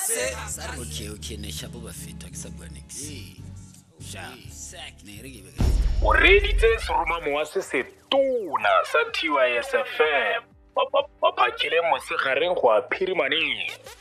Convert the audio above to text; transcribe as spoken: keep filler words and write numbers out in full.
se okay okay ne shapo ba feta ke sa bua next sha sack ne re ke be o reditse seromamo wa se setona sa T Y S F M pa pa pa pa kile mo se gareng go a phirimaneng